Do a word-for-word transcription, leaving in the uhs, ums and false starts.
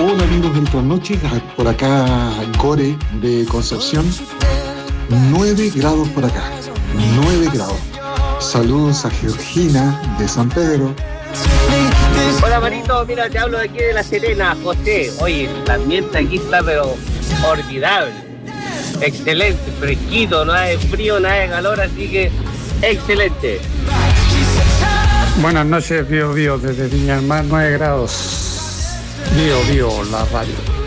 Hola amigos del Trasnoche, por acá Gore de Concepción, nueve grados por acá, nueve grados. Saludos a Georgina de San Pedro. Hola Marito, mira, te hablo de aquí de La Serena, José. Oye, el ambiente aquí está pero formidable, excelente, fresquito, nada de frío, nada de calor, así que excelente. Buenas noches, Bio Bio, desde Viña del Mar, nueve grados. Bio Bio, la radio.